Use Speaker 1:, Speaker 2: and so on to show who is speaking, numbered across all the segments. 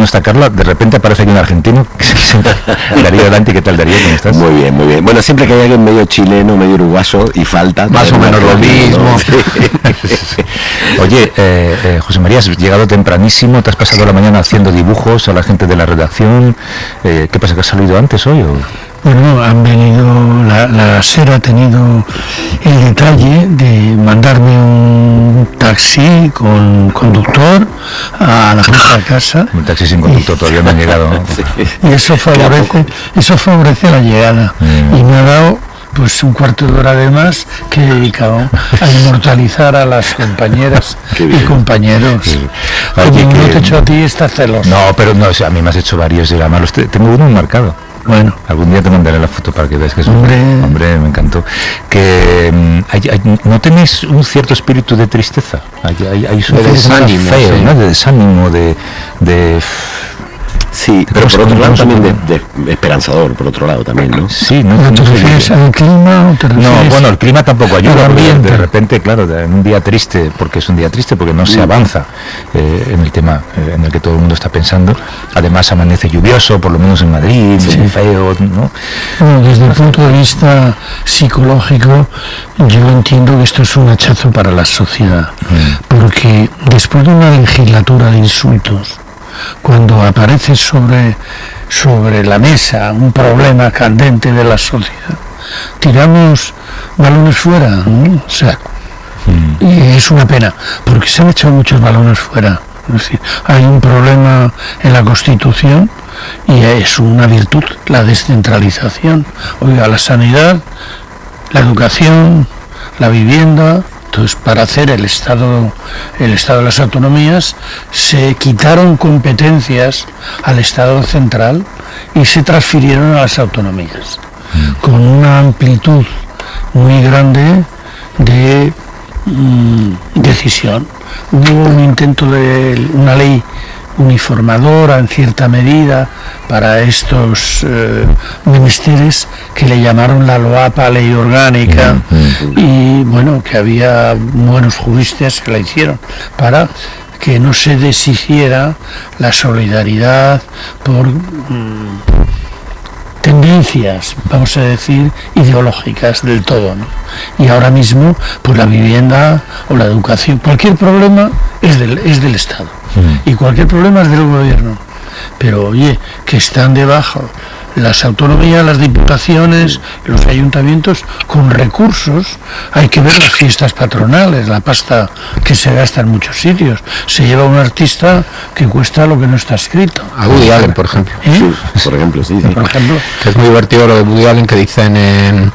Speaker 1: no está Carla, de repente aparece aquí un argentino. Darío Dante, ¿qué tal, Darío? ¿Cómo estás?
Speaker 2: Muy bien, muy bien. Bueno, siempre que hay alguien medio chileno, medio uruguayo y falta...
Speaker 1: Más o menos lo mismo. Oye, José María, has llegado tempranísimo, te has pasado la mañana haciendo dibujos a la gente de la redacción. ¿Qué pasa, que has salido antes hoy o...?
Speaker 3: Bueno, han venido, la SER ha tenido el detalle de mandarme un taxi con conductor a la puerta de casa.
Speaker 1: Un taxi sin conductor, todavía no han llegado, ¿no?
Speaker 3: Y eso favorece la llegada. Y me ha dado pues un cuarto de hora de más que he dedicado a inmortalizar a las compañeras y compañeros. Oye, no te he hecho a ti, estás celoso.
Speaker 1: No, pero no, a mí me has hecho varios, y además tengo uno marcado.
Speaker 3: Bueno,
Speaker 1: algún día te mandaré la foto para que veas que es hombre, me encantó. Que ¿no tenéis un cierto espíritu de tristeza? Hay
Speaker 2: de desánimo,
Speaker 1: feo,
Speaker 2: sí.
Speaker 1: ¿no? De desánimo, de
Speaker 2: sí, pero por otro lado también de esperanzador, por otro lado también, ¿no?
Speaker 1: Sí,
Speaker 3: ¿no te refieres al clima o te refieres?
Speaker 1: No, bueno, el clima tampoco ayuda, de repente, claro, en un día triste, porque es un día triste, porque no se avanza en el tema en el que todo el mundo está pensando. Además amanece lluvioso, por lo menos en Madrid, muy feo, ¿no?
Speaker 3: Bueno, desde el punto de vista psicológico, yo entiendo que esto es un hachazo para la sociedad, porque después de una legislatura de insultos, cuando aparece sobre la mesa un problema candente de la sociedad, tiramos balones fuera, ¿no? O sea, y es una pena, porque se han echado muchos balones fuera. Es decir, hay un problema en la Constitución y es una virtud, la descentralización. Oiga, la sanidad, la educación, la vivienda. Entonces, para hacer el Estado de las autonomías, se quitaron competencias al Estado central y se transfirieron a las autonomías, con una amplitud muy grande de decisión. Hubo un intento de una ley uniformadora en cierta medida para estos menesteres que le llamaron la LOAPA, ley orgánica, y bueno, que había buenos juristas que la hicieron para que no se deshiciera la solidaridad por tendencias, vamos a decir, ideológicas del todo, ¿no? Y ahora mismo, pues la vivienda o la educación, cualquier problema es del Estado, y cualquier problema es del gobierno. Pero oye, que están debajo las autonomías, las diputaciones, los ayuntamientos con recursos. Hay que ver las fiestas patronales, la pasta que se gasta en muchos sitios. Se lleva un artista que cuesta lo que no está escrito.
Speaker 4: A Woody Allen, por ejemplo.
Speaker 2: Sí, por ejemplo, sí.
Speaker 4: Por ejemplo, que es muy divertido lo de Woody Allen, que dicen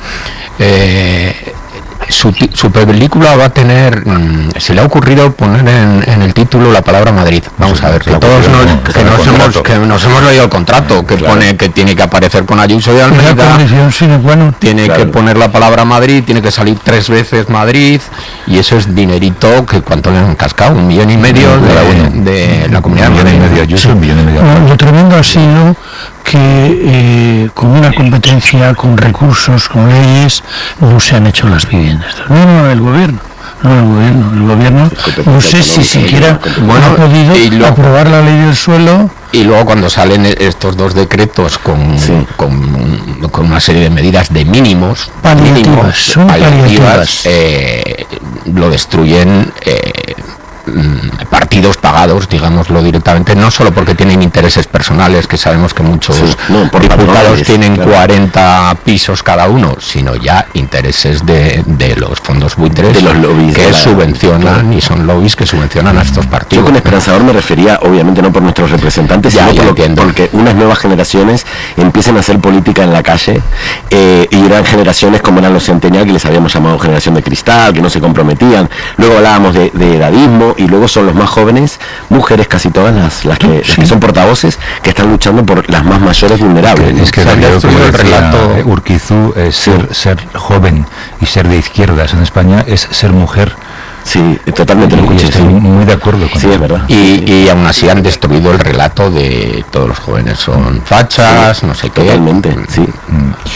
Speaker 4: su película va a tener, se le ha ocurrido poner en el título la palabra Madrid. Vamos a ver, que todos nos hemos leído el contrato, que pone que tiene que aparecer con Ayuso de Almeida, tiene que poner la palabra Madrid, tiene que salir 3 veces Madrid, y eso es dinerito que cuánto le han cascado, 1,5 millones de la Comunidad de Madrid.
Speaker 1: Ayuso, 1,5 millones.
Speaker 3: Lo tremendo ha sido que con una competencia, con recursos, con leyes, no se han hecho las viviendas. No, el gobierno. El gobierno no sé si siquiera ha podido aprobar la ley del suelo.
Speaker 4: Y luego cuando salen estos 2 decretos con una serie de medidas de mínimos paliativas, lo destruyen partidos pagados, digámoslo directamente, no solo porque tienen intereses personales, que sabemos que muchos diputados tienen 40 pisos cada uno, sino ya intereses de los fondos buitres,
Speaker 2: de los lobbies
Speaker 4: que subvencionan, y son lobbies que subvencionan a estos partidos.
Speaker 2: Yo con esperanzador me refería, obviamente, no por nuestros representantes, sino porque unas nuevas generaciones empiecen a hacer política en la calle, y eran generaciones como eran los centennials, que les habíamos llamado generación de cristal, que no se comprometían. Luego hablábamos de edadismo, y luego son los más jóvenes, mujeres casi todas las que son portavoces, que están luchando por las más mayores vulnerables, ¿no?
Speaker 1: Es que el relato Urquizu, ser joven y ser de izquierdas en España es ser mujer.
Speaker 2: Sí, totalmente lo escuché.
Speaker 1: Estoy muy de acuerdo con
Speaker 2: eso. Sí, es verdad.
Speaker 4: Y aún así han destruido el relato de todos los jóvenes son fachas, no sé qué.
Speaker 2: Totalmente, sí.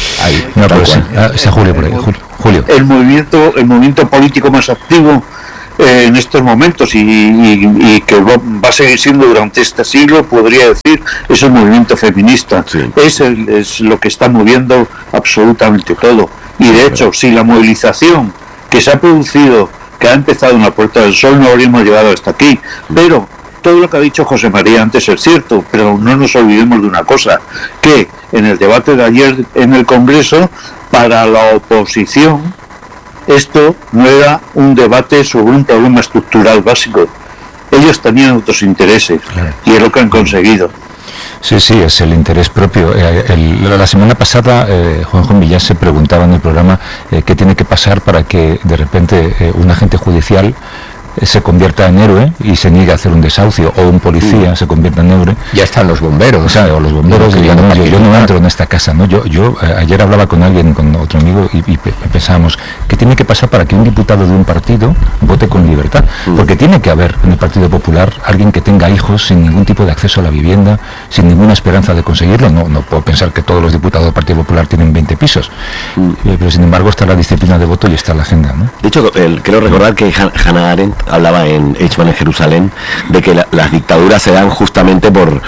Speaker 1: No, pero está Julio por ahí. Julio.
Speaker 5: El movimiento político más activo en estos momentos y que va a seguir siendo durante este siglo, podría decir, es el movimiento feminista. Sí. Es lo que está moviendo absolutamente todo. Y de hecho, si la movilización que se ha producido, que ha empezado en la Puerta del Sol, no habríamos llegado hasta aquí. Pero todo lo que ha dicho José María antes es cierto, pero no nos olvidemos de una cosa, que en el debate de ayer en el Congreso, para la oposición, esto no era un debate sobre un problema estructural básico. Ellos tenían otros intereses, y es lo que han conseguido.
Speaker 1: Sí, es el interés propio. La semana pasada Juanjo Millán se preguntaba en el programa qué tiene que pasar para que de repente un agente judicial se convierta en héroe y se niegue a hacer un desahucio, o un policía se convierta en héroe.
Speaker 4: Ya están los bomberos,
Speaker 1: o sea, o los bomberos digan, no, yo no entro en esta casa, ¿no? Yo ayer hablaba con alguien, con otro amigo, y pensábamos, ¿qué tiene que pasar para que un diputado de un partido vote con libertad? Porque tiene que haber en el Partido Popular alguien que tenga hijos sin ningún tipo de acceso a la vivienda, sin ninguna esperanza de conseguirlo. No puedo pensar que todos los diputados del Partido Popular tienen 20 pisos, pero sin embargo está la disciplina de voto y está la agenda, ¿no?
Speaker 2: De hecho, creo recordar que Hannah Arendt hablaba en Eichmann en Jerusalén de que las dictaduras se dan justamente por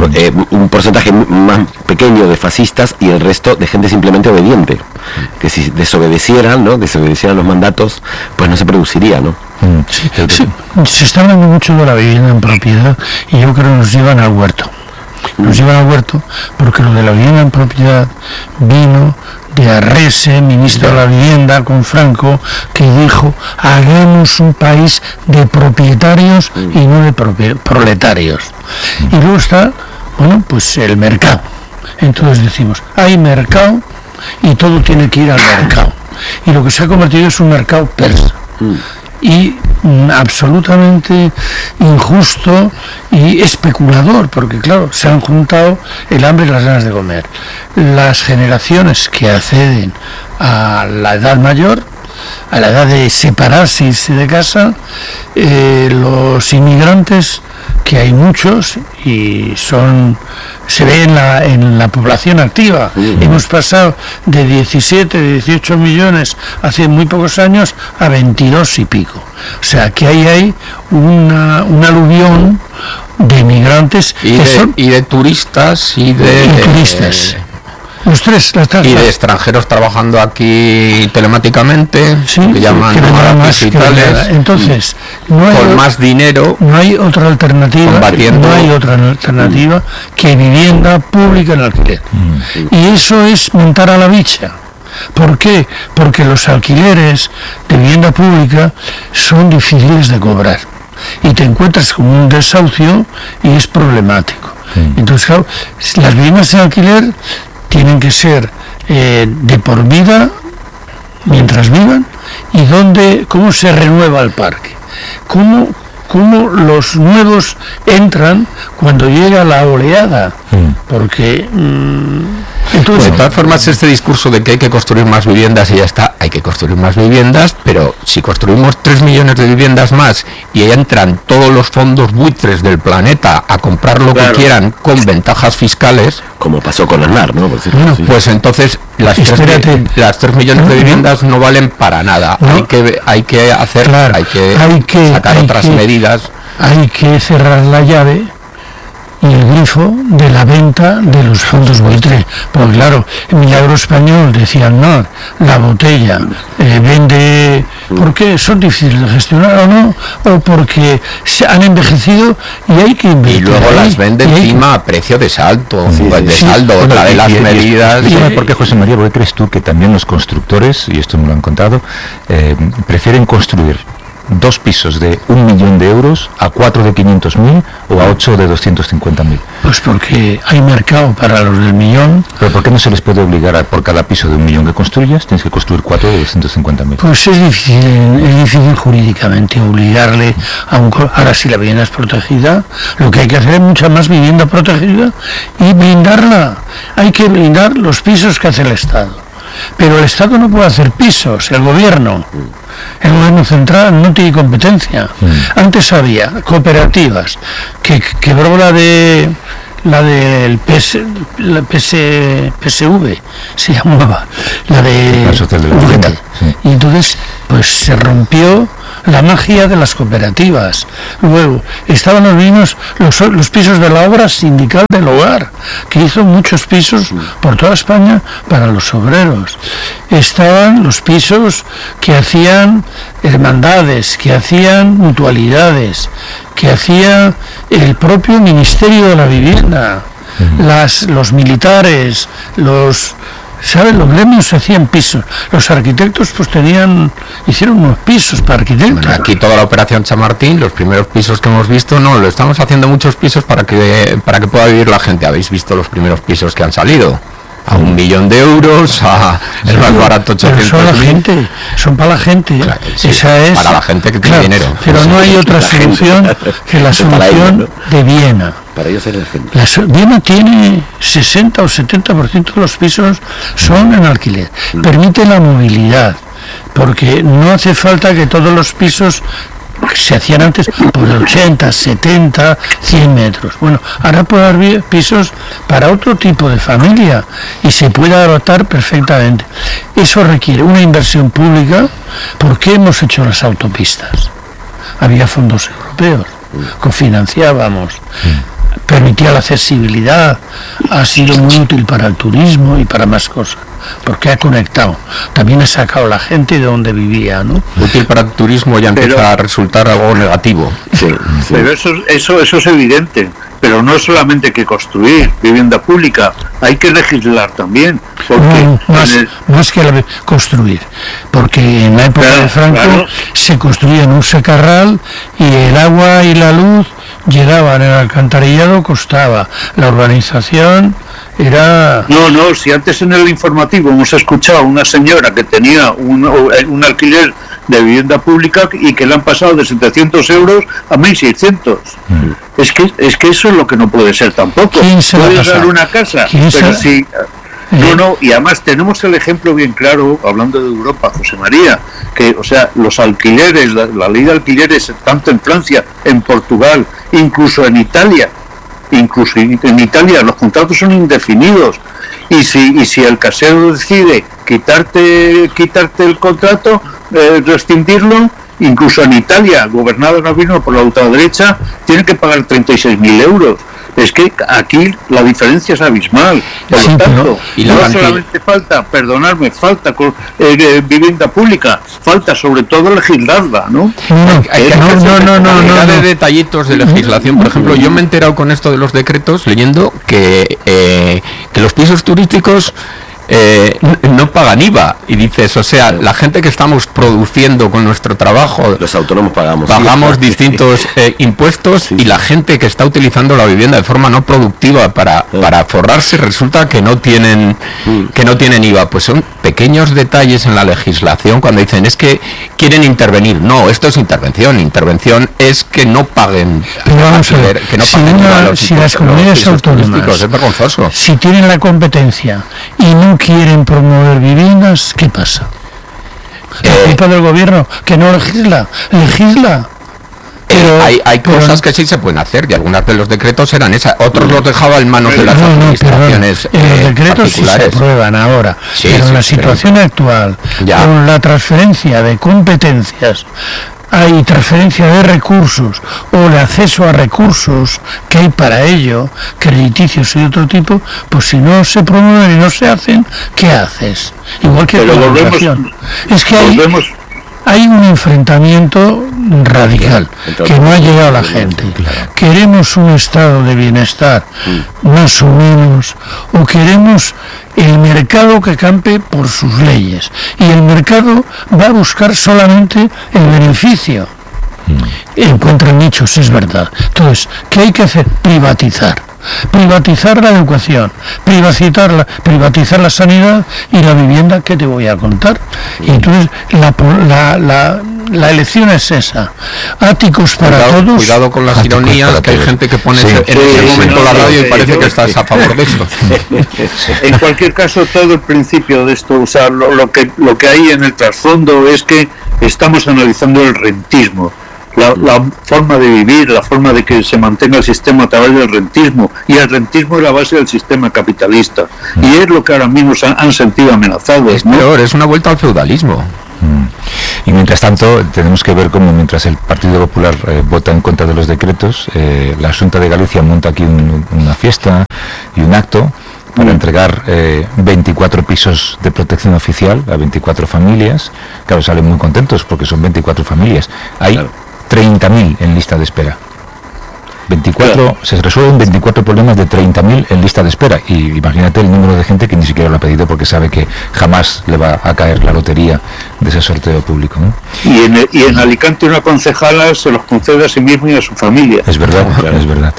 Speaker 2: un porcentaje más pequeño de fascistas y el resto de gente simplemente obediente, que si desobedecieran los mandatos, pues no se produciría, ¿no?
Speaker 3: Sí, se está hablando mucho de la vivienda en propiedad y yo creo que nos llevan al huerto. Nos llevan al huerto porque lo de la vivienda en propiedad vino de Arrese, ministro de la Vivienda, con Franco, que dijo, hagamos un país de propietarios y no de proletarios. Y luego está, pues el mercado. Entonces decimos, hay mercado y todo tiene que ir al mercado. Y lo que se ha convertido es un mercado persa. Y absolutamente injusto y especulador, porque claro, se han juntado el hambre y las ganas de comer. Las generaciones que acceden a la edad mayor, a la edad de separarse y irse de casa, los inmigrantes, que hay muchos y se ve en la población activa. Hemos pasado de 17, 18 millones hace muy pocos años a 22 y pico. O sea que ahí hay un aluvión de inmigrantes
Speaker 4: y de turistas y de
Speaker 3: turistas. Los tres,
Speaker 4: y de extranjeros trabajando aquí telemáticamente, que llaman digitales,
Speaker 3: entonces
Speaker 4: con más dinero,
Speaker 3: no hay otra alternativa, que vivienda pública en alquiler. Y eso es montar a la bicha. ¿Por qué? Porque los alquileres de vivienda pública son difíciles de cobrar y te encuentras con un desahucio y es problemático. Entonces, claro, las viviendas en alquiler tienen que ser de por vida mientras vivan, y cómo se renueva el parque, cómo los nuevos entran cuando llega la oleada, porque
Speaker 4: entonces, de todas formas, este discurso de que hay que construir más viviendas y ya está, hay que construir más viviendas, pero si construimos 3 millones de viviendas más y ahí entran todos los fondos buitres del planeta a comprar lo que quieran con ventajas fiscales,
Speaker 2: como pasó con Aznar, ¿no?
Speaker 4: Pues entonces las 3 millones de viviendas no valen para nada. No. Hay que sacar otras medidas.
Speaker 3: Hay que cerrar la llave y el grifo de la venta de los fondos buitre, porque claro, el Milagro Español decían, no, la botella vende porque son difíciles de gestionar o no, o porque se han envejecido y hay que invertir.
Speaker 4: Y luego las vende encima a precio de saldo, otra de las medidas.
Speaker 1: ¿Por qué, José María, por qué crees tú que también los constructores, y esto me lo han contado, prefieren construir 2 pisos de 1 millón de euros a 4 de 500.000 o a 8 de 250.000?
Speaker 3: Pues porque hay mercado para los del millón.
Speaker 1: ¿Pero por qué no se les puede obligar por cada piso de 1 millón que construyas, tienes que construir 4 de 250.000?
Speaker 3: Pues es difícil jurídicamente obligarle ahora si la vivienda es protegida, lo que hay que hacer es mucha más vivienda protegida y blindarla. Hay que blindar los pisos que hace el Estado. Pero el Estado no puede hacer pisos, el gobierno central no tiene competencia. Antes había cooperativas, que quebró la del PSV, se llamaba, la de
Speaker 1: la social de la vivienda,
Speaker 3: y entonces pues se rompió la magia de las cooperativas. Luego estaban los pisos de la obra sindical del hogar, que hizo muchos pisos por toda España para los obreros. Estaban los pisos que hacían hermandades, que hacían mutualidades, que hacía el propio Ministerio de la Vivienda, los militares, ¿sabes? Los gremios hacían pisos. Los arquitectos pues hicieron unos pisos para arquitectos.
Speaker 4: Bueno, aquí toda la operación Chamartín, los primeros pisos que hemos visto, no, lo estamos haciendo muchos pisos para que pueda vivir la gente. Habéis visto los primeros pisos que han salido. A 1 millón de euros, el más barato 800.000.
Speaker 3: Son para la gente.
Speaker 4: Claro, sí,
Speaker 3: esa es
Speaker 4: para la gente que tiene dinero.
Speaker 3: Pero no hay otra solución que la solución de Viena.
Speaker 2: Para ellos es la gente.
Speaker 3: Viena tiene 60 o 70% de los pisos son en alquiler. Permite la movilidad, porque no hace falta que todos los pisos que se hacían antes por 80, 70, 100 metros. Bueno, ahora puede haber pisos para otro tipo de familia y se puede adaptar perfectamente. Eso requiere una inversión pública. ¿Por qué hemos hecho las autopistas? Había fondos europeos, cofinanciábamos, permitía la accesibilidad, ha sido muy útil para el turismo y para más cosas, porque ha conectado, también ha sacado la gente de donde vivía, ¿no?
Speaker 4: Útil para el turismo ya empieza a resultar algo negativo.
Speaker 5: Sí. Pero eso es evidente, pero no solamente hay que construir vivienda pública, hay que legislar también, porque
Speaker 3: más que construir, porque en la época de Franco se construía en un secarral y el agua y la luz llegaban, el alcantarillado costaba, la urbanización era...
Speaker 5: No, si antes en el informativo hemos escuchado a una señora que tenía un alquiler de vivienda pública y que le han pasado de 700 euros a 1.600. Es que eso es lo que no puede ser tampoco. Puedes dar una casa, pero si... No, y además tenemos el ejemplo bien claro, hablando de Europa, José María, que, o sea, los alquileres, la ley de alquileres, tanto en Francia, en Portugal, incluso en Italia, los contratos son indefinidos, y si el casero decide quitarte el contrato, rescindirlo, incluso en Italia, gobernada ahora mismo por la ultraderecha, tiene que pagar 36.000 euros. Es que aquí la diferencia es abismal. Por lo tanto, no solamente falta vivienda pública, falta sobre todo legislarla, ¿no?
Speaker 4: No, de detallitos de legislación. Por ejemplo, yo me he enterado con esto de los decretos leyendo que los pisos turísticos no pagan IVA, y dices, o sea, la gente que estamos produciendo con nuestro trabajo,
Speaker 2: los autónomos
Speaker 4: pagamos distintos impuestos, y la gente que está utilizando la vivienda de forma no productiva para forrarse, resulta que no tienen IVA. Pues son pequeños detalles en la legislación cuando dicen es que quieren intervenir. No, esto es intervención es que no paguen,
Speaker 3: si las comunidades autónomas,
Speaker 4: es vergonzoso.
Speaker 3: Si tienen la competencia y no quieren promover viviendas, ¿qué pasa? La culpa del gobierno, que no legisla.
Speaker 4: Pero hay cosas que sí se pueden hacer, y algunas de los decretos eran esas, otros los dejaba en manos de las administraciones
Speaker 3: los decretos sí se aprueban ahora, pero en la situación actual, con la transferencia de competencias, hay transferencia de recursos o de acceso a recursos que hay para ello, crediticios y de otro tipo, pues si no se promueven y no se hacen, ¿qué haces? Igual que la educación. Es que hay un enfrentamiento radical que no ha llegado a la gente. Queremos un estado de bienestar más o menos, o queremos el mercado que campe por sus leyes, y el mercado va a buscar solamente el beneficio. Encuentran nichos, es verdad. Entonces, ¿qué hay que hacer? Privatizar la educación, privatizar la sanidad y la vivienda, que te voy a contar. Y entonces la elección es esa. Áticos para todos.
Speaker 4: Cuidado con las ironías, que hay gente que pone en ese momento la radio y parece que estás a favor de eso.
Speaker 5: En cualquier caso, todo el principio de esto, o sea, lo que hay en el trasfondo es que estamos analizando el rentismo. La forma de vivir, la forma de que se mantenga el sistema a través del rentismo, y el rentismo es la base del sistema capitalista, y es lo que ahora mismo han sentido amenazados.
Speaker 4: Es peor, es una vuelta al feudalismo.
Speaker 1: Y mientras tanto, tenemos que ver cómo mientras el Partido Popular vota en contra de los decretos, la Xunta de Galicia monta aquí una fiesta y un acto para entregar 24 pisos de protección oficial a 24 familias. Claro, salen muy contentos porque son 24 familias. Hay 30.000 en lista de espera. 24, se resuelven 24 problemas de 30.000 en lista de espera, y imagínate el número de gente que ni siquiera lo ha pedido porque sabe que jamás le va a caer la lotería de ese sorteo público, ¿no?
Speaker 5: Y en Alicante una concejala se los concede a sí mismo y a su familia.
Speaker 1: Es verdad, es verdad.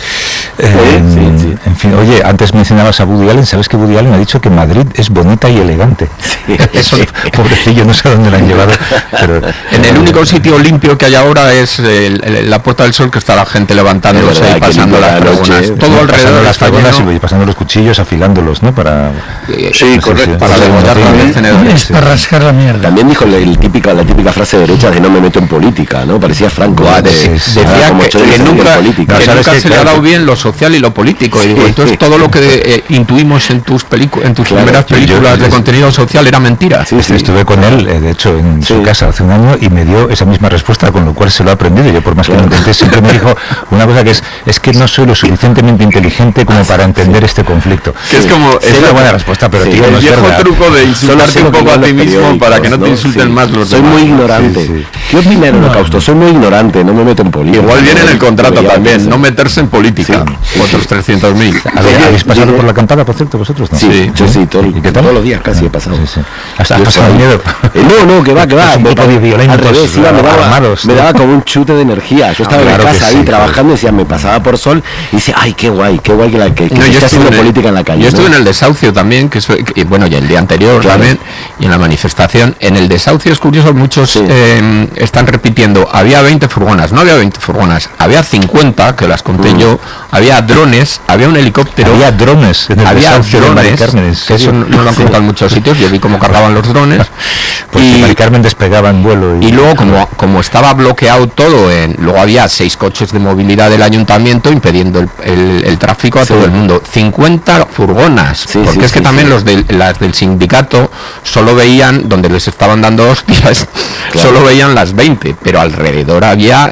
Speaker 1: En fin, oye, antes mencionabas a Woody Allen. ¿Sabes que Woody Allen ha dicho que Madrid es bonita y elegante? Sí. Eso, pobrecillo, no sé a dónde la han llevado, pero
Speaker 4: en el único sitio limpio que hay ahora es la Puerta del Sol, que está la gente levantándose y pasando las fregonas, todo alrededor,
Speaker 1: las fregonas y pasando los cuchillos, afilándolos, ¿no? Para
Speaker 5: correcto,
Speaker 4: para levantar los encendedores,
Speaker 3: para rascar la mierda.
Speaker 2: También dijo la típica frase derecha de no me meto en política, ¿no? Parecía Franco.
Speaker 4: Decía que nunca se le ha dado bien lo social y lo político, y digo, entonces todo lo que intuimos en tus primeras películas de contenido social era mentira.
Speaker 1: Estuve con él, de hecho, en su casa hace un año, y me dio esa misma respuesta, con lo cual se lo ha aprendido. Yo, por más que lo intenté, siempre me dijo una cosa, que es que no soy lo suficientemente inteligente como para entender este conflicto.
Speaker 4: Que es como
Speaker 1: es una buena respuesta, pero tío,
Speaker 4: el
Speaker 1: no es
Speaker 4: viejo
Speaker 1: verdad.
Speaker 4: Truco de insultarte un poco a ti mismo para que no te insulten más los
Speaker 2: soy
Speaker 4: demás.
Speaker 2: muy ignorante. ¿Qué opina el Holocausto? Soy muy ignorante, no me meto en política.
Speaker 4: Igual viene en el contrato también, no meterse en política. Otros 300.000.
Speaker 1: ¿Habéis pasado por la Acampada, por cierto, vosotros? ¿No?
Speaker 2: Sí, yo sí, todos los días casi he pasado.
Speaker 1: ¿Has pasado miedo?
Speaker 2: No, que va.
Speaker 1: Un tipo de violentos,
Speaker 2: al revés,
Speaker 1: armados.
Speaker 2: Me daba como un chute de energía. Yo estaba en mi casa ahí trabajando y decía, me pasaba por Sol y decía, ay, qué guay que esté haciendo política en la calle.
Speaker 4: Yo estuve en el Desahucio también, y el día anterior también, y en la manifestación. En el Desahucio es curioso, muchos están repitiendo, había 20 furgonas, no había 20 furgonas, había 50, que las conté yo, había drones, había un helicóptero.
Speaker 1: Había drones en el Desahucio de Mari Carmen,
Speaker 4: eso no lo han contado en muchos sitios, yo vi cómo cargaban los drones.
Speaker 1: Pues y Mari Carmen despegaba en vuelo.
Speaker 4: Y luego, como estaba bloqueado todo, luego había 6 coches de movilidad del ayuntamiento impidiendo el tráfico a todo el mundo. 50 furgonas, porque es que también las del sindicato solo veían, donde les estaban dando hostias, solo veían las 20, pero alrededor había,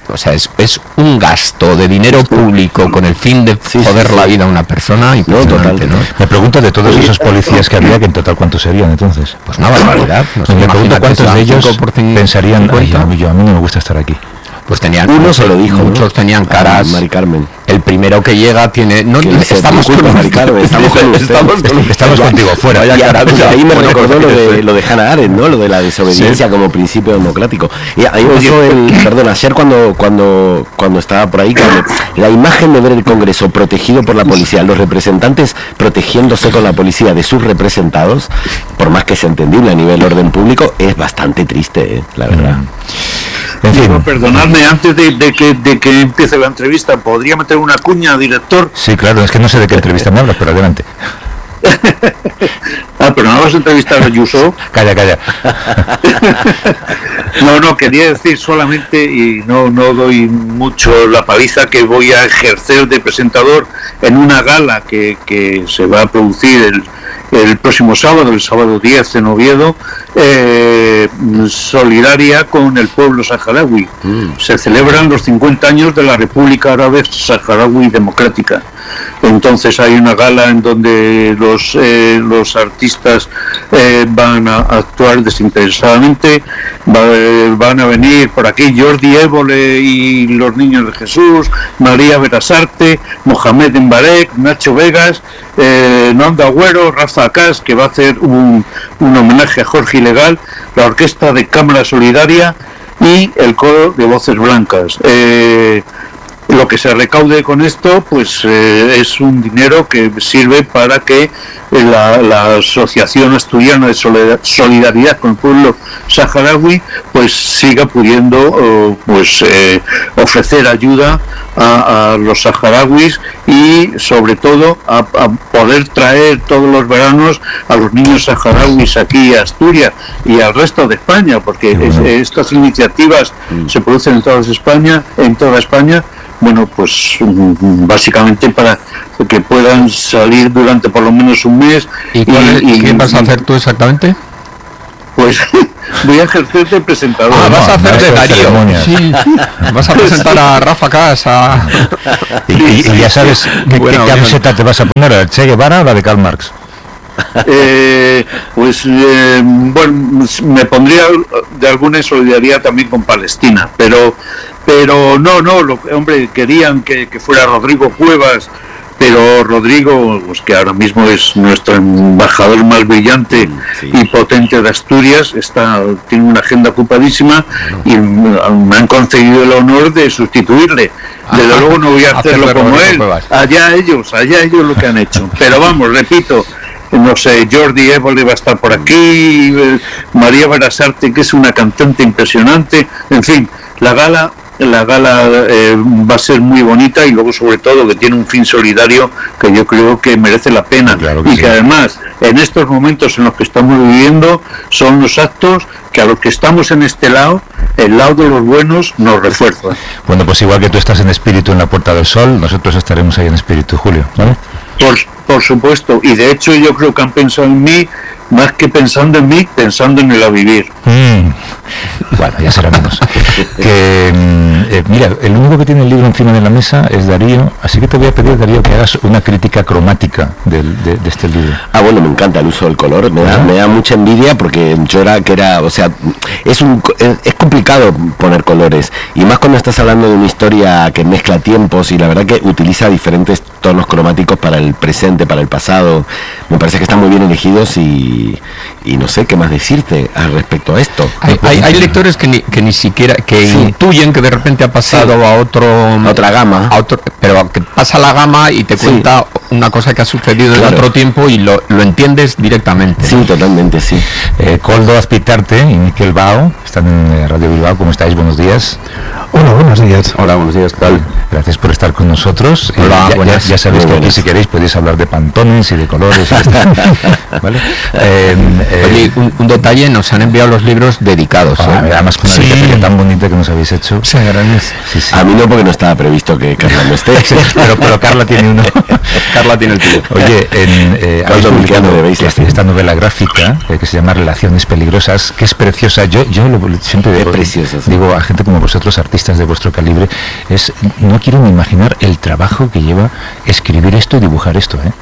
Speaker 4: es un gasto de dinero público con el fin de joder la vida a una persona impresionante, ¿no?
Speaker 1: Me pregunto, de todos esos policías que había, que en total cuántos serían entonces.
Speaker 4: Pues una barbaridad.
Speaker 1: Me pregunto cuántos de ellos pensarían, a mí no me gusta estar aquí.
Speaker 4: Pues tenían,
Speaker 2: uno se lo dijo,
Speaker 4: muchos tenían caras.
Speaker 2: Mari Carmen.
Speaker 4: El primero que llega tiene,
Speaker 2: estamos con Mari Carmen,
Speaker 1: estamos contigo, fuera.
Speaker 2: Y ahí me recordó lo de Hannah Arendt, ¿no? Lo de la desobediencia como principio democrático. Y ahí pasó ayer cuando estaba por ahí, la imagen de ver el Congreso protegido por la policía, los representantes protegiéndose con la policía de sus representados, por más que sea entendible a nivel orden público, es bastante triste, la verdad.
Speaker 1: En fin.
Speaker 5: Perdonadme, antes de que empiece la entrevista, ¿podría meter una cuña, director?
Speaker 1: Sí, claro, es que no sé de qué entrevista me hablas, pero adelante.
Speaker 5: Pero no vas a entrevistar a Ayuso.
Speaker 1: Calla.
Speaker 5: No, quería decir solamente, y no doy mucho la paliza, que voy a ejercer de presentador en una gala que se va a producir el próximo sábado, el sábado 10 en Oviedo, solidaria con el pueblo saharaui. Se celebran los 50 años de la República Árabe Saharaui Democrática. Entonces hay una gala en donde los artistas van a actuar desinteresadamente. Van a venir por aquí Jordi Évole y los Niños de Jesús, María Berasarte, Mohamed Embarek, Nacho Vegas, Nando Agüero, Rafa Cas, que va a hacer un homenaje a Jorge Ilegal, la Orquesta de Cámara Solidaria y el Coro de Voces Blancas. Lo que se recaude con esto, pues es un dinero que sirve para que la Asociación Asturiana de Solidaridad con el Pueblo Saharaui pues siga pudiendo ofrecer ayuda a los saharauis y sobre todo a poder traer todos los veranos a los niños saharauis aquí a Asturias y al resto de España, porque estas iniciativas se producen en toda España. Bueno, pues básicamente para que puedan salir durante por lo menos un mes.
Speaker 4: ¿Y qué vas a hacer tú exactamente?
Speaker 5: Pues voy a ejercer de presentador.
Speaker 4: Vas a hacer de Darío. Sí. Vas a presentar a Rafa Casa.
Speaker 1: Y ya sabes qué camiseta te vas a poner, ¿la Che Guevara o la de Karl Marx?
Speaker 5: Bueno, me pondría de alguna solidaridad también con Palestina, pero no, hombre, querían que fuera Rodrigo Cuevas, pero Rodrigo, pues que ahora mismo es nuestro embajador más brillante y potente de Asturias, tiene una agenda ocupadísima y me han concedido el honor de sustituirle. Desde luego no voy a hacerlo como él, allá ellos lo que han hecho, pero vamos, repito, no sé, Jordi Évole va a estar por aquí, María Barasarte, que es una cantante impresionante, en fin, la gala va a ser muy bonita y luego sobre todo que tiene un fin solidario que yo creo que merece la pena, claro que además en estos momentos en los que estamos viviendo son los actos que a los que estamos en este lado, el lado de los buenos, nos refuerza.
Speaker 1: Bueno, pues igual que tú estás en espíritu en la Puerta del Sol, nosotros estaremos ahí en espíritu, Julio, ¿vale?
Speaker 5: Por supuesto, y de hecho yo creo que han pensado en mí, más que pensando en mí, pensando en el a vivir.
Speaker 1: Bueno, ya será menos. Mira, el único que tiene el libro encima de la mesa es Darío, así que te voy a pedir, Darío, que hagas una crítica cromática de este libro.
Speaker 2: Bueno, me encanta el uso del color, me da mucha envidia porque o sea, es complicado poner colores, y más cuando estás hablando de una historia que mezcla tiempos, y la verdad que utiliza diferentes tonos cromáticos para el presente, para el pasado. Me parece que están muy bien elegidos y no sé qué más decirte al respecto a esto.
Speaker 4: Hay lectores que ni siquiera intuyen que de repente ha pasado a
Speaker 2: otra gama,
Speaker 4: pero que pasa la gama y te cuenta una cosa que ha sucedido en otro tiempo y lo entiendes directamente.
Speaker 2: Sí, totalmente, sí.
Speaker 1: Koldo Azpitarte y Miquel Bao están en Radio Bilbao. ¿Cómo estáis? Buenos días.
Speaker 3: Hola, buenos días.
Speaker 1: Hola, buenos días, ¿qué tal? Gracias por estar con nosotros.
Speaker 4: Hola,
Speaker 1: ya sabéis que aquí, si queréis, podéis hablar de pantones y de colores. ¿Vale?
Speaker 4: Oye, un detalle, nos han enviado los libros dedicados.
Speaker 1: Además, con una dedicación tan bonita que nos habéis hecho.
Speaker 3: Se agradece.
Speaker 2: Sí. A mí no, porque no estaba previsto que Carla no esté.
Speaker 1: pero Carla tiene uno.
Speaker 4: Carla tiene el tuyo.
Speaker 1: Oye, habéis publicado esta novela gráfica que se llama Relaciones Peligrosas, que es preciosa. Yo siempre digo a gente como vosotros, artistas de vuestro calibre, no quiero ni imaginar el trabajo que lleva escribir esto y dibujar esto, ¿eh?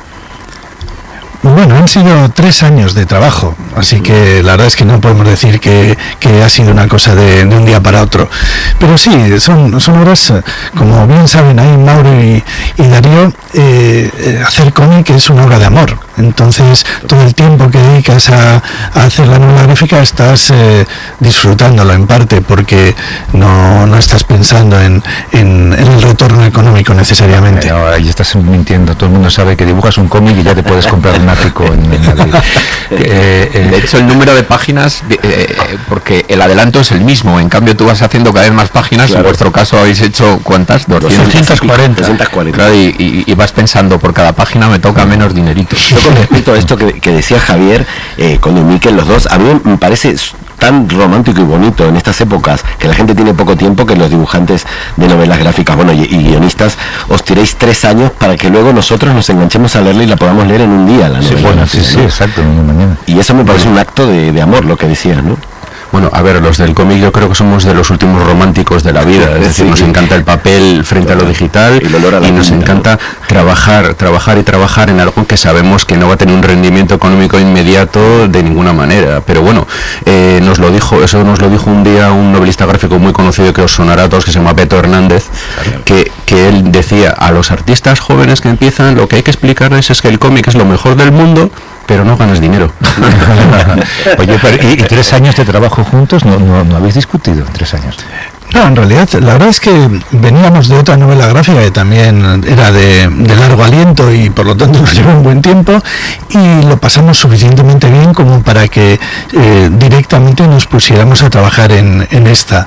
Speaker 3: Bueno, han sido 3 años de trabajo, así que la verdad es que no podemos decir que ha sido una cosa de un día para otro. Pero sí, son obras, como bien saben ahí Mauro y Darío, hacer cómic es una obra de amor. Entonces, todo el tiempo que dedicas a hacer la novela gráfica estás disfrutándolo en parte, porque no estás pensando en el retorno económico necesariamente.
Speaker 1: No, ahí estás mintiendo. Todo el mundo sabe que dibujas un cómic y ya te puedes comprar un ático en Madrid.
Speaker 4: De hecho, el número de páginas, porque el adelanto es el mismo, en cambio tú vas haciendo cada vez más páginas. Claro. En vuestro caso habéis hecho, ¿cuántas? 240. Claro, y vas pensando, por cada página me toca menos dinerito.
Speaker 2: Con respecto a esto que decía Javier, con Miquel, los dos, a mí me parece tan romántico y bonito en estas épocas que la gente tiene poco tiempo, que los dibujantes de novelas gráficas, y guionistas, os tiréis 3 años para que luego nosotros nos enganchemos a leerla y la podamos leer en un día, la novela.
Speaker 1: Sí, exacto, en una mañana.
Speaker 2: Y eso me parece un acto de amor, lo que decías, ¿no?
Speaker 6: Bueno, a ver, los del cómic yo creo que somos de los últimos románticos de la vida, es decir, nos encanta el papel frente a lo digital y nos encanta trabajar en algo que sabemos que no va a tener un rendimiento económico inmediato de ninguna manera, pero bueno, nos lo dijo un día un novelista gráfico muy conocido que os sonará a todos, que se llama Beto Hernández, que él decía, a los artistas jóvenes que empiezan, lo que hay que explicarles es que el cómic es lo mejor del mundo, pero no ganas dinero.
Speaker 1: Oye, ¿y 3 años de trabajo juntos? ¿No habéis discutido 3 años?
Speaker 3: No, en realidad, la verdad es que veníamos de otra novela gráfica que también era de largo aliento y por lo tanto nos llevó un buen tiempo, y lo pasamos suficientemente bien como para que directamente nos pusiéramos a trabajar en esta.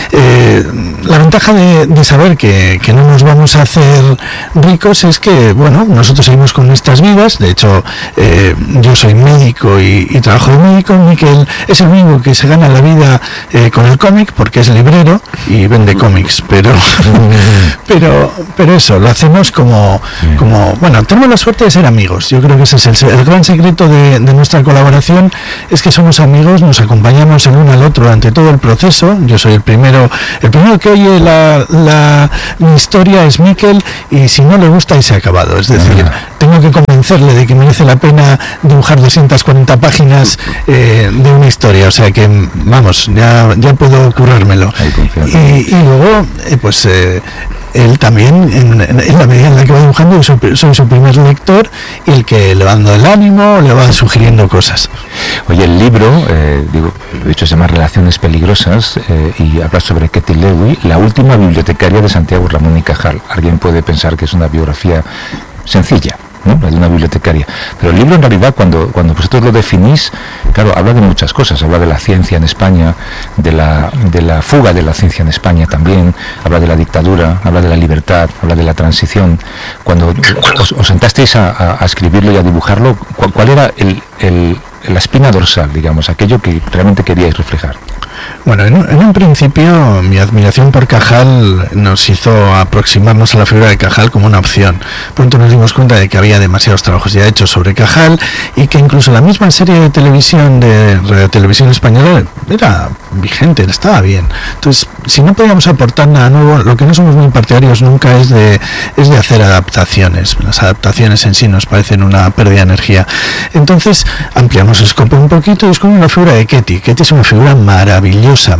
Speaker 3: La ventaja de saber que no nos vamos a hacer ricos es que, nosotros seguimos con nuestras vidas. De hecho, yo soy médico y trabajo de médico. Miquel es el único que se gana la vida con el cómic porque es librero. y vende cómics, pero eso, lo hacemos como bueno, tenemos la suerte de ser amigos. Yo creo que ese es el gran secreto de nuestra colaboración, es que somos amigos, nos acompañamos el uno al otro durante todo el proceso. Yo soy el primero que oye mi historia es Miquel, y si no le gusta y se ha acabado. Es decir, tengo que convencerle de que merece la pena dibujar 240 páginas de una historia, o sea que vamos, ya puedo currármelo. Y luego él también, en la medida en la que va dibujando, soy su primer lector, y el que le va dando el ánimo, le va sugiriendo cosas.
Speaker 1: Oye, el libro, de hecho se llama Relaciones Peligrosas, y habla sobre Ketty Lewy, la última bibliotecaria de Santiago Ramón y Cajal. Alguien puede pensar que es una biografía sencilla, ¿no?, de una bibliotecaria, pero el libro en realidad, cuando vosotros lo definís, claro, habla de muchas cosas. Habla de la ciencia en España, de la fuga de la ciencia en España también, habla de la dictadura, habla de la libertad, habla de la transición. Cuando os sentasteis a escribirlo y a dibujarlo, ¿cuál era la espina dorsal, digamos, aquello que realmente queríais reflejar?
Speaker 3: Bueno, en un principio mi admiración por Cajal nos hizo aproximarnos a la figura de Cajal como una opción. Pronto nos dimos cuenta de que había demasiados trabajos ya hechos sobre Cajal, y que incluso la misma serie de televisión de Radio Televisión Española era vigente, estaba bien. Entonces, si no podíamos aportar nada nuevo, lo que no somos muy partidarios nunca es de hacer adaptaciones. Las adaptaciones en sí nos parecen una pérdida de energía. Entonces ampliamos el escopo un poquito y es como la figura de Ketty. Ketty es una figura maravillosa.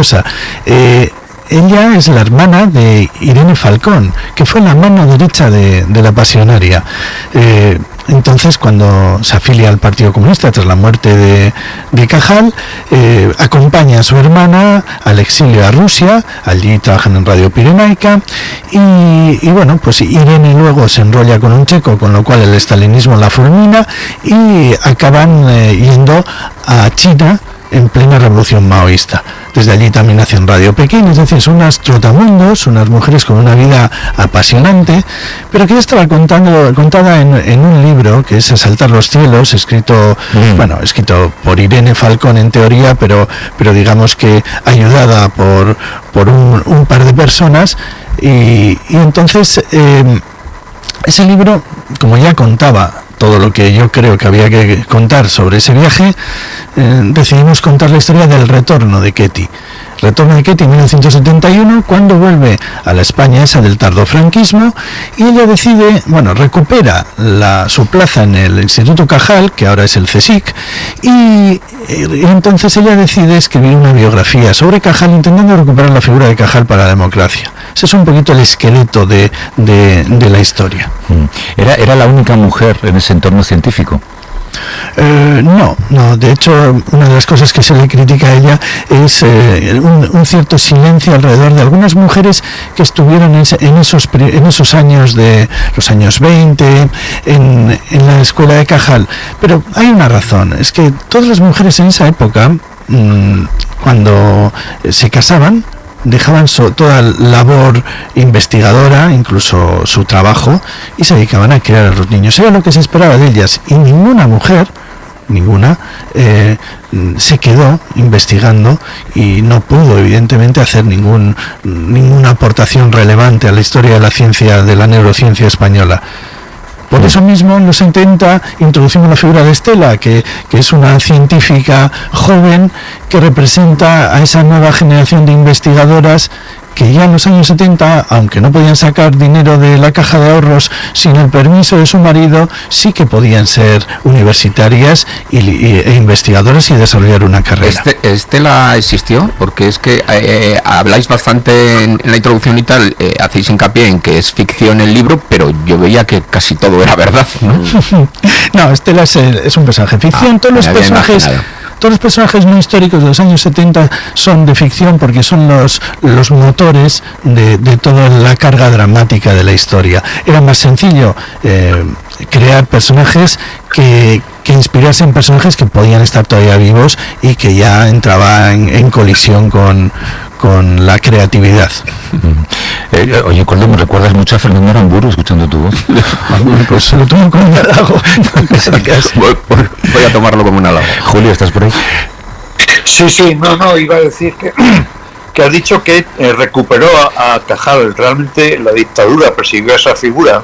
Speaker 3: Ella es la hermana de Irene Falcón, que fue la mano derecha de la Pasionaria. Entonces, cuando se afilia al Partido Comunista tras la muerte de Cajal, acompaña a su hermana al exilio a Rusia. Allí trabajan en Radio Pirenaica, y bueno, pues Irene luego se enrolla con un checo, con lo cual el estalinismo la fulmina, y acaban yendo a China en plena revolución maoísta. Desde allí también hacen Radio Pekín, es decir, son unas trotamundos, unas mujeres con una vida apasionante, pero que ya estaba contada en un libro que es Asaltar los cielos, escrito por Irene Falcón en teoría, pero digamos que ayudada por un par de personas, y entonces ese libro, como ya contaba todo lo que yo creo que había que contar sobre ese viaje, decidimos contar la historia del retorno de Ketty. Retorno de Ketty en 1971, cuando vuelve a la España esa del tardofranquismo, y ella decide, recupera su plaza en el Instituto Cajal, que ahora es el CSIC, y entonces ella decide escribir una biografía sobre Cajal, intentando recuperar la figura de Cajal para la democracia. Ese es un poquito el esqueleto de la historia.
Speaker 1: ¿Era la única mujer en ese entorno científico?
Speaker 3: No, de hecho, una de las cosas que se le critica a ella es un cierto silencio alrededor de algunas mujeres que estuvieron en esos años de los años 20 en la escuela de Cajal. Pero hay una razón, es que todas las mujeres en esa época, cuando se casaban, dejaban toda labor investigadora, incluso su trabajo, y se dedicaban a criar a los niños. Era lo que se esperaba de ellas, y ninguna mujer se quedó investigando, y no pudo evidentemente hacer ninguna aportación relevante a la historia de la ciencia, de la neurociencia española. Por eso mismo, en los 70 introducimos la figura de Estela, que es una científica joven que representa a esa nueva generación de investigadoras que ya en los años 70, aunque no podían sacar dinero de la caja de ahorros sin el permiso de su marido, sí que podían ser universitarias e investigadoras y desarrollar una carrera.
Speaker 4: ¿Estela existió? Porque es que habláis bastante en la introducción y tal, hacéis hincapié en que es ficción el libro, pero yo veía que casi todo era verdad, ¿no?
Speaker 3: No, Estela es un personaje ficción. Todos los personajes no históricos de los años 70 son de ficción, porque son los motores de toda la carga dramática de la historia. Era más sencillo crear personajes que inspirarse en personajes que podían estar todavía vivos y que ya entraba en colisión con la creatividad.
Speaker 1: Oye, Coldo, me recuerdas mucho a Fernando Aramburu escuchando tu voz.
Speaker 3: Pues lo tomo como un halago.
Speaker 4: Voy a tomarlo como un halago.
Speaker 1: Julio, ¿estás por ahí?
Speaker 5: Sí, no, iba a decir que que has dicho que recuperó a Cajal. Realmente la dictadura persiguió a esa figura.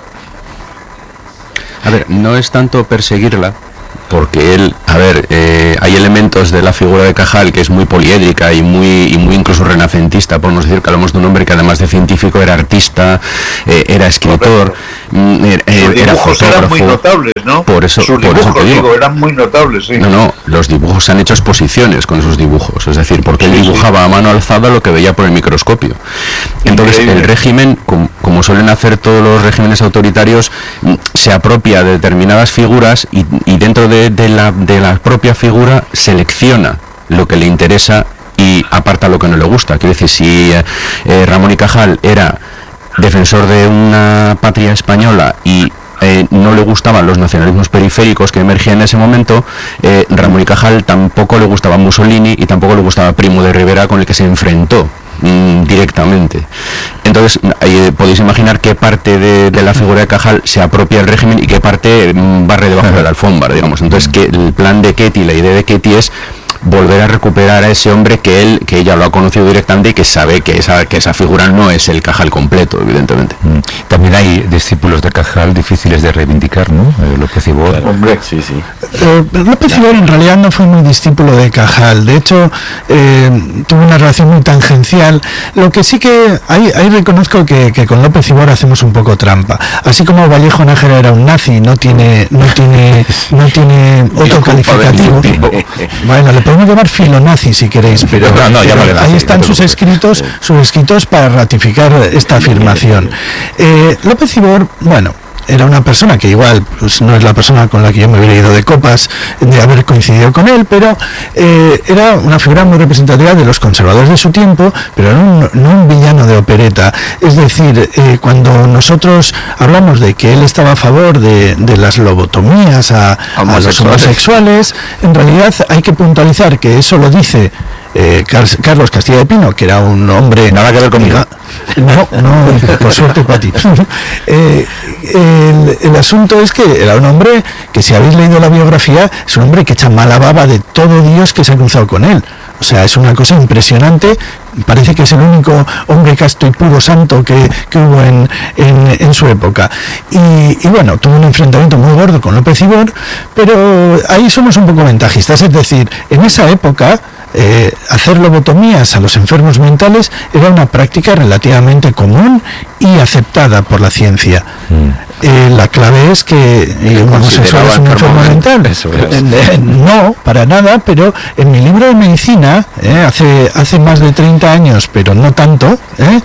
Speaker 6: A ver, no es tanto perseguirla, porque él, hay elementos de la figura de Cajal que es muy poliédrica y muy incluso renacentista, podemos decir que hablamos de un hombre que además de científico era artista, era escritor, era fotógrafo.
Speaker 5: Eran muy notables, ¿no?
Speaker 6: Por eso te digo,
Speaker 5: eran muy notables, sí.
Speaker 6: No, los dibujos han hecho exposiciones con esos dibujos, es decir, porque él dibujaba a mano alzada lo que veía por el microscopio. Entonces el régimen, como suelen hacer todos los regímenes autoritarios, se apropia de determinadas figuras y dentro de la propia figura selecciona lo que le interesa y aparta lo que no le gusta. Quiero decir, si Ramón y Cajal era defensor de una patria española y no le gustaban los nacionalismos periféricos que emergían en ese momento, Ramón y Cajal tampoco le gustaba Mussolini y tampoco le gustaba Primo de Rivera, con el que se enfrentó directamente. Entonces podéis imaginar qué parte de la figura de Cajal se apropia el régimen y qué parte barre debajo de la alfombra, digamos. Entonces que el plan de Ketty, la idea de Ketty es volver a recuperar a ese hombre que ella lo ha conocido directamente y que sabe que esa figura no es el Cajal completo, evidentemente.
Speaker 1: También hay discípulos de Cajal difíciles de reivindicar, ¿no? López Ibor.
Speaker 2: Hombre, sí.
Speaker 3: López Ibor en realidad no fue muy discípulo de Cajal. De hecho, tuvo una relación muy tangencial. Lo que sí que ahí reconozco que con López Ibor hacemos un poco trampa. Así como Vallejo Nájera era un nazi, no tiene otro calificativo. Bueno, le podemos llamar filonazi si queréis, pero ahí están sus escritos para ratificar esta afirmación. López Ibor, bueno, era una persona que igual pues no es la persona con la que yo me hubiera ido de copas de haber coincidido con él, pero era una figura muy representativa de los conservadores de su tiempo, pero era no un villano de opereta. Es decir, cuando nosotros hablamos de que él estaba a favor de las lobotomías a los homosexuales, en realidad hay que puntualizar que eso lo dice Carlos Castilla de Pino, que era un hombre...
Speaker 1: Nada que ver conmigo.
Speaker 3: No, por suerte para ti. El asunto es que era un hombre que, si habéis leído la biografía, es un hombre que echa mala baba de todo Dios que se ha cruzado con él. O sea, es una cosa impresionante. Parece que es el único hombre casto y puro santo que hubo en su época. Y bueno, tuvo un enfrentamiento muy gordo con López Ibor, pero ahí somos un poco ventajistas. Es decir, en esa época hacer lobotomías a los enfermos mentales era una práctica relativamente común y aceptada por la ciencia. La clave es que un homosexual es un enfermo mental. No, para nada, pero en mi libro de medicina, hace más de 30 años, pero no tanto,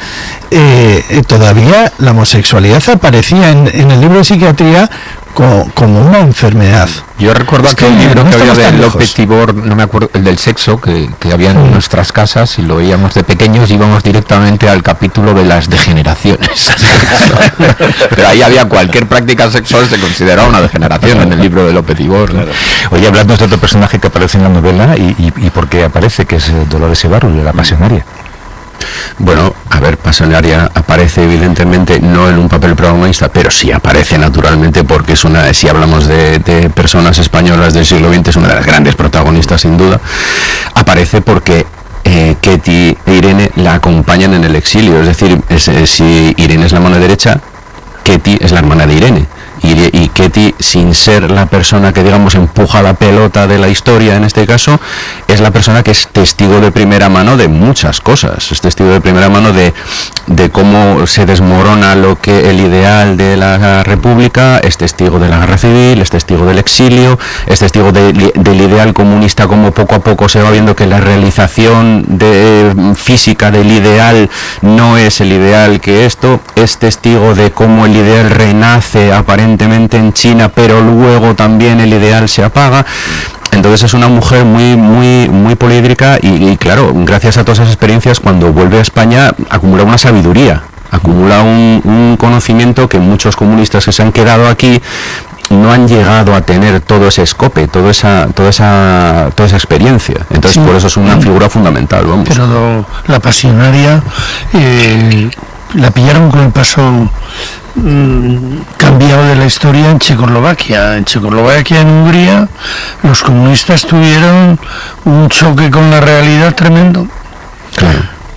Speaker 3: todavía la homosexualidad aparecía en el libro de psiquiatría como una enfermedad.
Speaker 4: Yo recuerdo aquel libro que había de López Ibor, no me acuerdo, el del sexo, que había en nuestras casas y lo veíamos de pequeños, íbamos directamente al capítulo de las degeneraciones. Pero ahí había cualquier práctica sexual, se consideraba una degeneración en el libro de López Ibor.
Speaker 1: Claro. Oye, hablando de otro personaje que aparece en la novela y por qué aparece, que es Dolores Ibárruri, la pasionaria.
Speaker 6: Bueno, a ver, Pasionaria aparece evidentemente no en un papel protagonista, pero sí aparece naturalmente porque si hablamos de personas españolas del siglo XX, es una de las grandes protagonistas sin duda. Aparece porque Ketty e Irene la acompañan en el exilio, es decir, si Irene es la mano derecha, Ketty es la hermana de Irene. Y Ketty, sin ser la persona que, digamos, empuja la pelota de la historia en este caso, es la persona que es testigo de primera mano de muchas cosas. Es testigo de primera mano de cómo se desmorona el ideal de la República, es testigo de la guerra civil, es testigo del exilio, es testigo del ideal comunista, como poco a poco se va viendo que la realización física del ideal no es el ideal que esto, es testigo de cómo el ideal renace aparentemente en China, pero luego también el ideal se apaga. Entonces es una mujer muy poliédrica y claro, gracias a todas esas experiencias, cuando vuelve a España acumula una sabiduría, acumula un conocimiento que muchos comunistas que se han quedado aquí no han llegado a tener todo ese escope, toda esa experiencia. Entonces por eso es una figura fundamental, vamos.
Speaker 3: Pero la pasionaria la pillaron con el paso cambiado de la historia en Checoslovaquia. En Checoslovaquia, en Hungría, los comunistas tuvieron un choque con la realidad tremendo.
Speaker 6: Claro.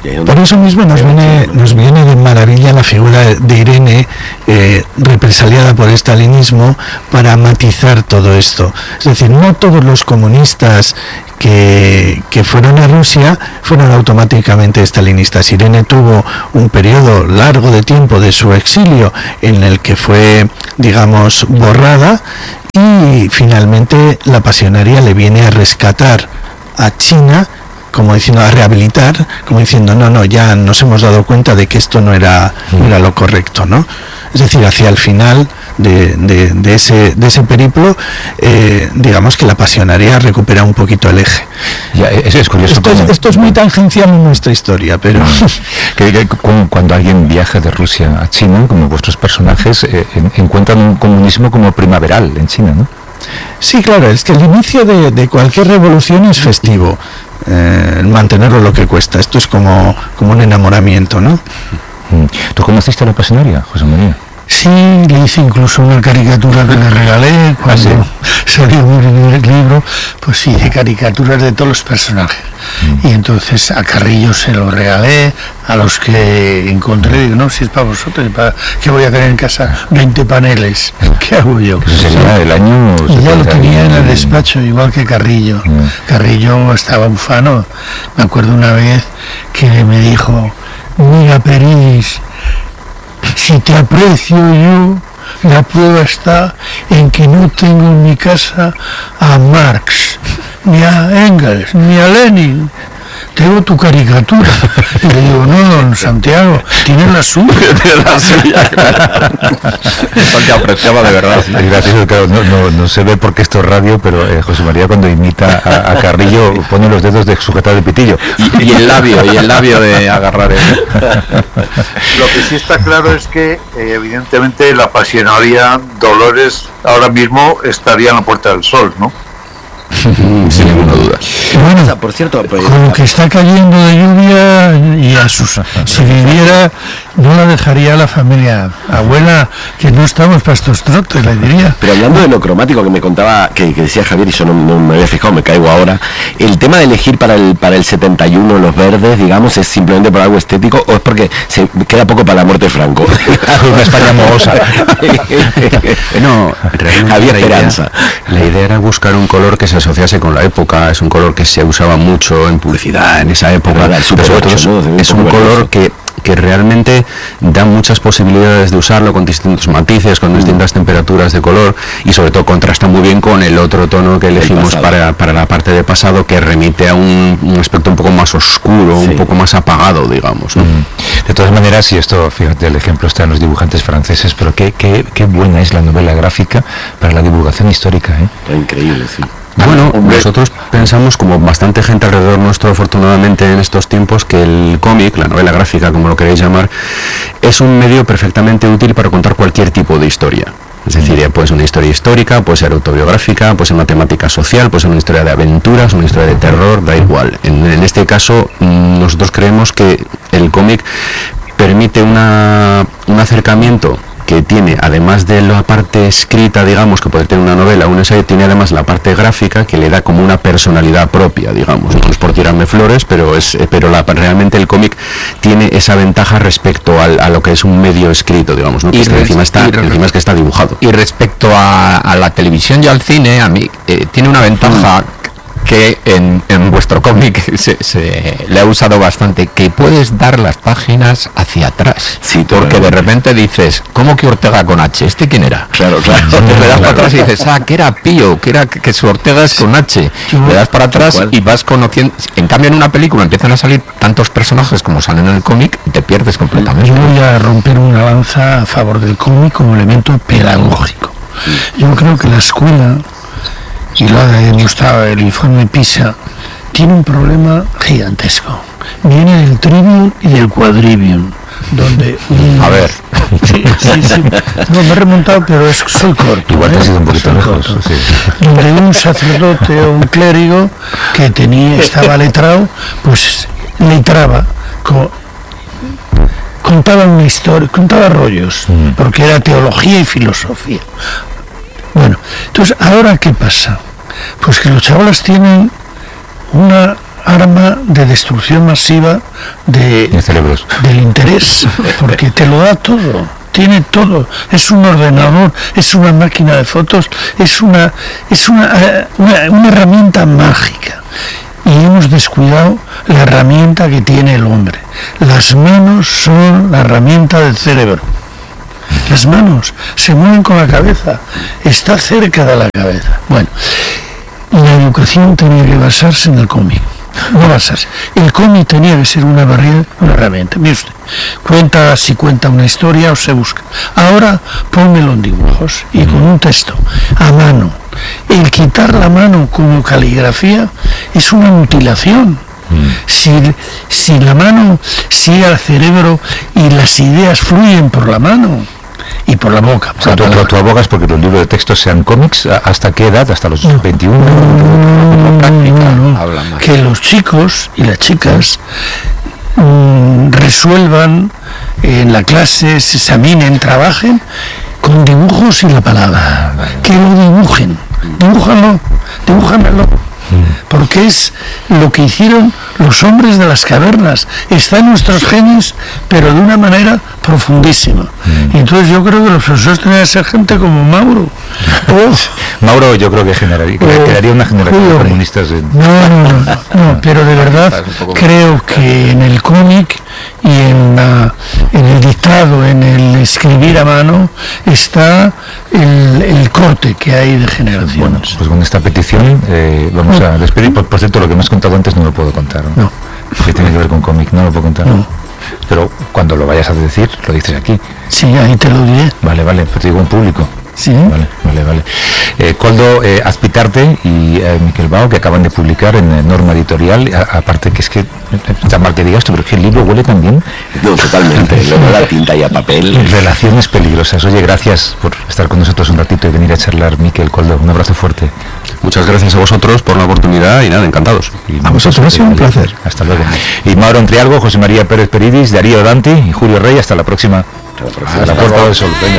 Speaker 3: Por eso mismo nos viene de maravilla la figura de Irene, represaliada por el stalinismo, para matizar todo esto. Es decir, no todos los comunistas que fueron a Rusia fueron automáticamente stalinistas. Irene tuvo un periodo largo de tiempo de su exilio en el que fue, digamos, borrada, y finalmente la pasionaria le viene a rescatar a China, como diciendo, a rehabilitar, como diciendo, no, ya nos hemos dado cuenta de que esto no era lo correcto, ¿no? Es decir, hacia el final de ese periplo, digamos que la pasionaria recupera un poquito el eje.
Speaker 1: Ya, es curioso.
Speaker 3: Esto es muy tangencial en nuestra historia, pero...
Speaker 1: Cuando alguien viaja de Rusia a China, como vuestros personajes, encuentran un comunismo como primaveral en China, ¿no?
Speaker 3: Sí, claro, es que el inicio de cualquier revolución es festivo. Mantenerlo lo que cuesta. Esto es como un enamoramiento, ¿no?
Speaker 1: ¿Tú conociste a la pasionaria, José María?
Speaker 3: Sí, le hice incluso una caricatura que le regalé cuando salió mi libro. Pues sí, hice caricaturas de todos los personajes. Y entonces a Carrillo se lo regalé, a los que encontré, digo, no, si es para vosotros, ¿qué voy a tener en casa? 20 paneles, ¿qué hago yo?
Speaker 1: Eso sería el año...
Speaker 3: Y ya lo tenía en el despacho, igual que Carrillo. Carrillo estaba ufano. Me acuerdo una vez que me dijo, mira, Peris, si te aprecio yo, la prueba está en que no tengo en mi casa a Marx, ni a Engels, ni a Lenin. Tengo tu caricatura. Y le digo, no, don Santiago, tienes la suya.
Speaker 1: Porque apreciaba de verdad. Es gracioso, claro, no se ve porque esto es radio, pero José María cuando imita a Carrillo pone los dedos de sujetar el pitillo.
Speaker 4: Y el labio de agarrar eso.
Speaker 5: Lo que sí está claro es que evidentemente la pasionaria Dolores ahora mismo estaría en la Puerta del Sol, ¿no?
Speaker 1: Sin ninguna duda.
Speaker 3: Bueno, o sea, por cierto, pues, con lo que está cayendo de lluvia y si viviera, no la dejaría a la familia. Abuela, que no estamos para estos trotes, le diría.
Speaker 2: Pero hablando de lo cromático que me contaba, que decía Javier, y yo no me había fijado, me caigo ahora, el tema de elegir para el 71 los verdes, digamos, ¿es simplemente por algo estético o es porque se queda poco para la muerte de Franco?
Speaker 1: Una España mohosa.
Speaker 6: No, realmente
Speaker 2: había esperanza.
Speaker 6: La idea era buscar un color que se asociase con la época. Es un color que se usaba mucho en publicidad en esa época, pero sobre todo es un color que realmente da muchas posibilidades de usarlo con distintos matices, con distintas temperaturas de color, y sobre todo contrasta muy bien con el otro tono que elegimos para la parte de pasado, que remite a un aspecto un poco más oscuro, un poco más apagado, digamos, ¿no?
Speaker 1: De todas maneras, y esto, fíjate, el ejemplo está en los dibujantes franceses, pero qué buena es la novela gráfica para la divulgación histórica, ¿eh?
Speaker 2: Increíble, sí.
Speaker 6: Bueno, nosotros pensamos, como bastante gente alrededor nuestro, afortunadamente en estos tiempos, que el cómic, la novela gráfica, como lo queréis llamar, es un medio perfectamente útil para contar cualquier tipo de historia. Es decir, puede ser una historia histórica, puede ser autobiográfica, puede ser una temática social, puede ser una historia de aventuras, una historia de terror, da igual. En este caso, nosotros creemos que el cómic permite un acercamiento que tiene, además de la parte escrita, digamos, que puede tener una novela, un ensayo, tiene además la parte gráfica que le da como una personalidad propia, digamos. No es por tirarme flores, pero realmente el cómic tiene esa ventaja respecto a lo que es un medio escrito, digamos, ¿no? Que encima es que está dibujado.
Speaker 4: Y respecto a la televisión y al cine, a mí tiene una ventaja que en vuestro cómic le ha usado bastante, que puedes dar las páginas hacia atrás.
Speaker 2: Sí,
Speaker 4: porque de repente dices, ¿cómo que Ortega con H? ¿Este quién era?
Speaker 2: Claro.
Speaker 4: Te le das para atrás y dices, que era Pío, que su Ortega es con H. Le das para atrás y vas conociendo. En cambio, en una película empiezan a salir tantos personajes como salen en el cómic y te pierdes completamente.
Speaker 3: Yo voy a romper una lanza a favor del cómic como elemento pedagógico. Yo creo que la escuela, y lo ha demostrado el informe PISA, tiene un problema gigantesco. Viene del trivium y del quadrivium, donde
Speaker 1: a ver,
Speaker 3: sí. No, me he remontado, pero soy corto.
Speaker 1: Igual te has ido un poquito lejos. Sí.
Speaker 3: Donde un sacerdote o un clérigo que estaba letrado, pues letraba, contaba una historia, contaba rollos, porque era teología y filosofía. Bueno, entonces, ¿ahora qué pasa? Pues que los chavales tienen una arma de destrucción masiva de
Speaker 1: cerebros,
Speaker 3: del interés, porque te lo da todo, tiene todo, es un ordenador, es una máquina de fotos, es una herramienta mágica, y hemos descuidado la herramienta que tiene el hombre. Las manos son la herramienta del cerebro. Las manos se mueven con la cabeza, está cerca de la cabeza. Bueno, la educación tenía que basarse en el cómic. No basarse. El cómic tenía que ser una herramienta. Mire usted, si cuenta una historia o se busca. Ahora pónmelo en dibujos y con un texto a mano. El quitar la mano como caligrafía es una mutilación. Si la mano sigue al cerebro y las ideas fluyen por la mano y por la boca.
Speaker 1: O sea, tú abogas porque los libros de texto sean cómics. ¿Hasta qué edad? ¿Hasta los 21?
Speaker 3: No. Que los chicos y las chicas resuelvan en la clase, se examinen, trabajen con dibujos y la palabra. Que lo dibujen. Dibújamelo. Porque es lo que hicieron los hombres de las cavernas. Está en nuestros genes, pero de una manera profundísima. Y entonces yo creo que los profesores tenían que ser gente como Mauro.
Speaker 1: Mauro, yo creo que crearía una generación de comunistas.
Speaker 3: No, pero de verdad creo que en el cómic y en el dictado, en el escribir a mano, está el corte que hay de generaciones.
Speaker 1: Bueno, pues con esta petición vamos a despedir. Por cierto, lo que me has contado antes no lo puedo contar.
Speaker 3: No.
Speaker 1: ¿Qué tiene que ver con cómic? No lo puedo contar.
Speaker 3: No.
Speaker 1: Pero cuando lo vayas a decir, lo dices aquí.
Speaker 3: Sí, ahí te lo diré.
Speaker 1: Vale, pero te digo en público.
Speaker 3: Sí.
Speaker 1: Vale. Koldo Azpitarte y Miquel Bao, que acaban de publicar en Norma Editorial, aparte que es que, está mal que digas esto, pero es que el libro huele también.
Speaker 2: No, totalmente, luego la tinta y a papel.
Speaker 1: Relaciones peligrosas. Oye, gracias por estar con nosotros un ratito y venir a charlar, Miquel, Koldo. Un abrazo fuerte.
Speaker 6: Muchas gracias a vosotros por la oportunidad y nada, encantados.
Speaker 1: A vosotros ha sido un placer. Hasta luego. Y Mauro Entrialgo, José María Pérez Peridis, Darío Danti y Julio Rey, hasta la próxima.
Speaker 2: Hasta la Puerta del Sol. Venga.